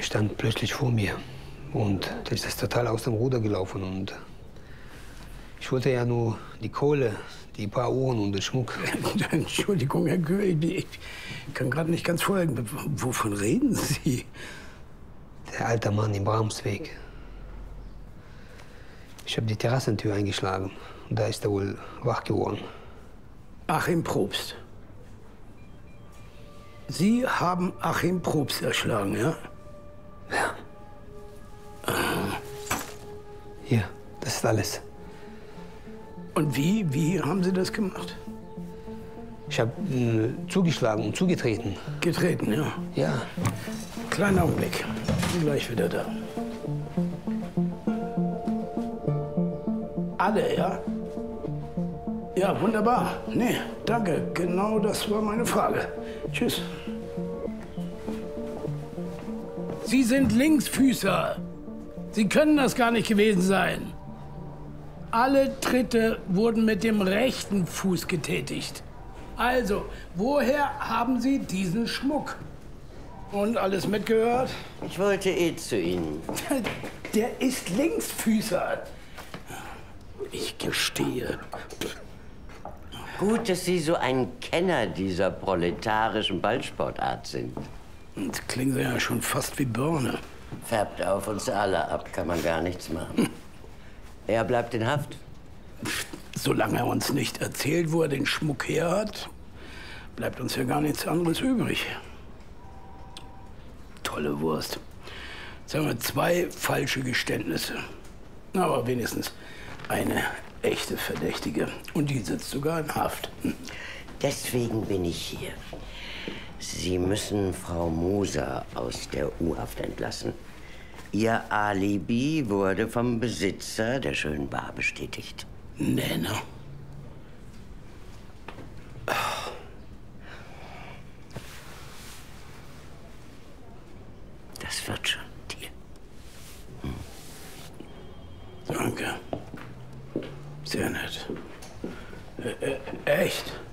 Er stand plötzlich vor mir und das ist total aus dem Ruder gelaufen. Und ich wollte ja nur die Kohle, die paar Uhren und den Schmuck. Entschuldigung, Herr Göhl, ich kann gerade nicht ganz folgen. Wovon reden Sie? Der alte Mann im Bramsweg. Ich habe die Terrassentür eingeschlagen und da ist er wohl wach geworden. Achim Probst. Sie haben Achim Probst erschlagen, ja? Ja. Hier, das ist alles. Und wie haben Sie das gemacht? Ich habe zugeschlagen und zugetreten. Getreten, ja? Ja. Kleinen Augenblick. Bin gleich wieder da. Alle, ja? Ja, wunderbar. Nee, danke. Genau das war meine Frage. Tschüss. Sie sind Linksfüßer. Sie können das gar nicht gewesen sein. Alle Tritte wurden mit dem rechten Fuß getätigt. Also, woher haben Sie diesen Schmuck? Und alles mitgehört? Ich wollte eh zu Ihnen. Der ist Linksfüßer. Ich gestehe. Gut, dass Sie so ein Kenner dieser proletarischen Ballsportart sind. Und klingen Sie ja schon fast wie Birne. Färbt auf uns alle ab, kann man gar nichts machen. Er bleibt in Haft. Solange er uns nicht erzählt, wo er den Schmuck her hat, bleibt uns ja gar nichts anderes übrig. Tolle Wurst. Jetzt haben wir 2 falsche Geständnisse. Aber wenigstens eine echte Verdächtige. Und die sitzt sogar in Haft. Deswegen bin ich hier. Sie müssen Frau Moser aus der U-Haft entlassen. Ihr Alibi wurde vom Besitzer der schönen Bar bestätigt. Nena. Das wird schon, Tier. Danke. Sehr nett. Echt?